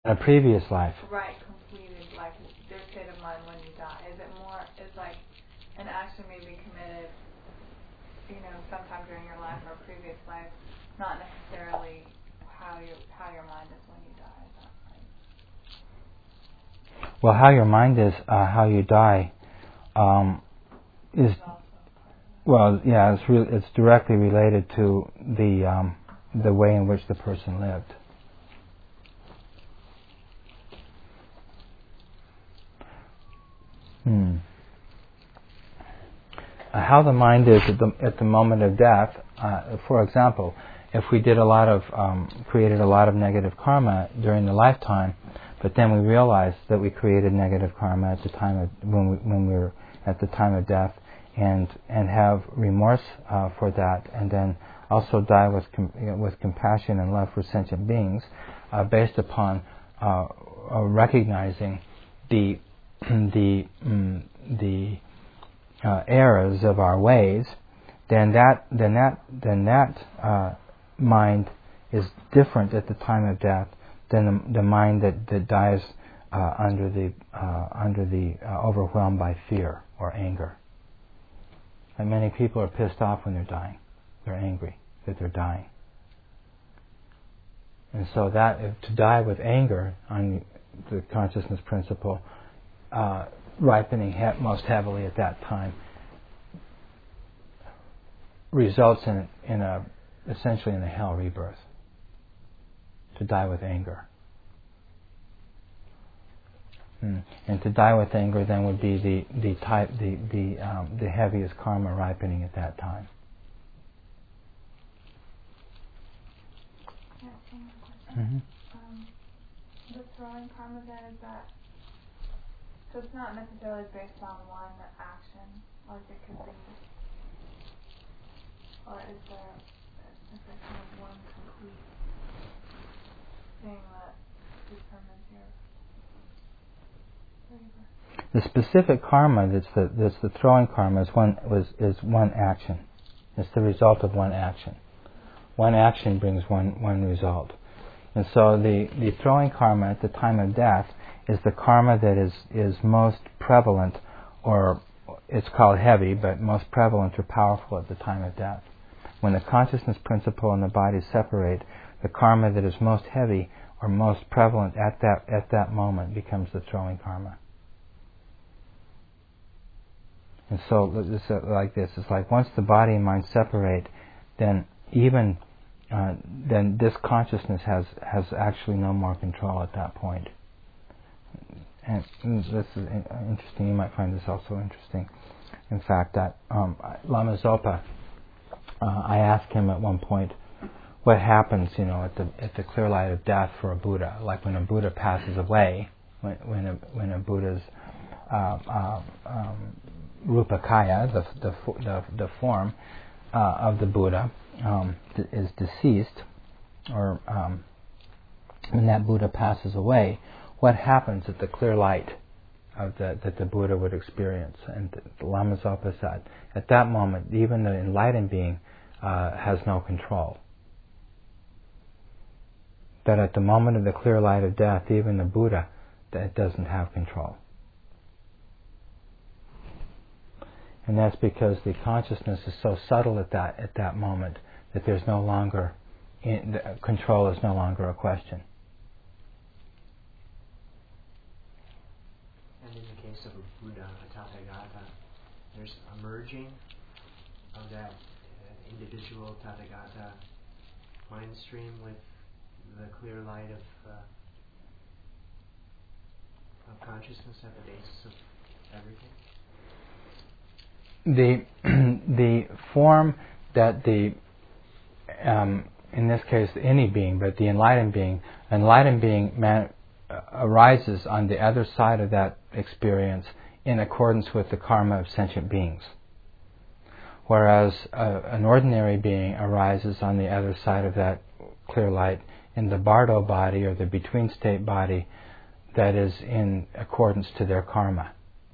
a previous life. Right, completed, like their state of mind when you die. Is it more, is like an action may be committed, sometime during your life or a previous life, not necessarily how your mind is when you die. Is that right? Well, how your mind is, how you die, is it's directly related to the way in which the person lived. How the mind is at the moment of death. For example, if we did created a lot of negative karma during the lifetime, but then we realized that we created negative karma at the time of when we were at the time of death, and have remorse for that, and then also die with compassion and love for sentient beings, based upon recognizing the errors of our ways, then that mind is different at the time of death than the mind that dies under the overwhelmed by fear or anger. And many people are pissed off when they're dying. They're angry that they're dying. And so to die with anger on the consciousness principle, ripening most heavily at that time, results essentially in a hell rebirth. To die with anger. And to die with anger then would be the heaviest karma ripening at that time. Yeah, one question. The throwing karma then is that, so it's not necessarily based on one action, like it could be, or is there kind of one complete thing that determines your labor? The specific karma that's the throwing karma is one action. It's the result of one action. One action brings one result. And so the throwing karma at the time of death is the karma that is most prevalent, or it's called heavy, but most prevalent or powerful at the time of death. When the consciousness principle and the body separate, the karma that is most heavy or most prevalent at that moment becomes the throwing karma. And so it's like this. It's like once the body and mind separate, then then this consciousness has actually no more control at that point. And this is interesting. You might find this also interesting. In fact, that Lama Zopa, I asked him at one point, what happens, at the clear light of death for a Buddha? Like when a Buddha passes away, when a Buddha's Rupakaya, the form of the Buddha, is deceased, or when that Buddha passes away, what happens at the clear light that the Buddha would experience? And the Lama Zopa said, at that moment, even the enlightened being has no control. That at the moment of the clear light of death, even the Buddha doesn't have control. And that's because the consciousness is so subtle at that moment that there's no longer control is no longer a question. And in the case of a Buddha, a Tathagata, there's a merging of that individual Tathagata mind stream with the clear light of consciousness at the basis of everything. The form that in this case any being, but the enlightened being arises on the other side of that experience in accordance with the karma of sentient beings. Whereas an ordinary being arises on the other side of that clear light in the bardo body, or the between state body, that is in accordance to their karma.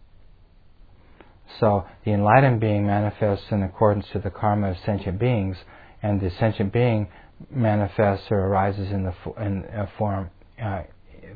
So the enlightened being manifests in accordance to the karma of sentient beings, and the sentient being manifests or arises in a form